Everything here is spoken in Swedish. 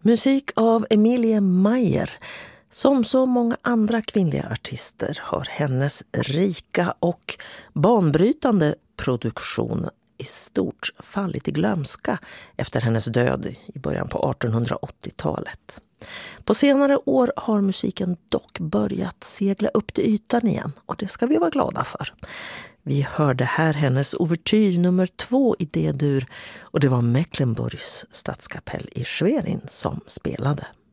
Musik av Emilie Meyer. Som så många andra kvinnliga artister har hennes rika och banbrytande produktion i stort fallit i glömska efter hennes död i början på 1880-talet. På senare år har musiken dock börjat segla upp till ytan igen, och det ska vi vara glada för. Vi hörde här hennes ouvertyr nummer 2 i D-dur, och det var Mecklenburgs stadskapell i Schwerin som spelade.